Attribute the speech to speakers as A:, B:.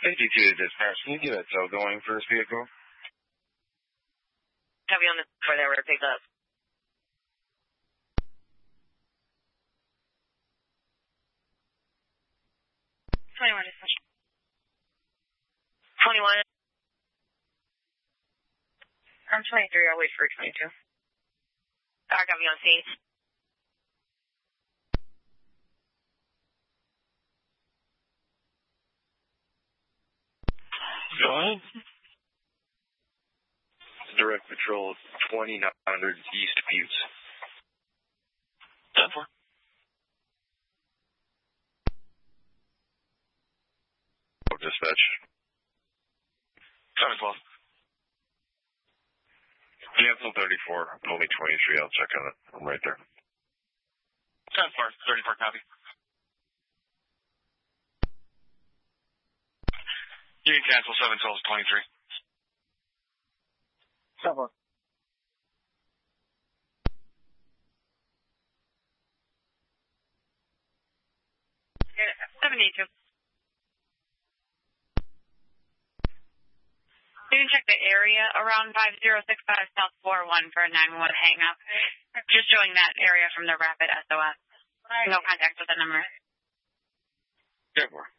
A: 52 to dispatch. Can you get a tow going for this vehicle?
B: Have you on the for there where it picked up? 21 dispatch. 21. I'm 23. I'll wait for 22. I got me on scene.
A: Go ahead. Direct Patrol 2900 East Buttes. 10-4. Dispatch. 7-12. Cancel 34, only 23. I'll check on it. I'm right there.
C: 10-4, 34 copy. You can cancel 7-12 23.
D: 7-4.
B: Yeah, 72. You can check the area around 5065 South 41 for a 911 hang up. Just showing that area from the rapid SOS. No contact with the number.
A: 10-4.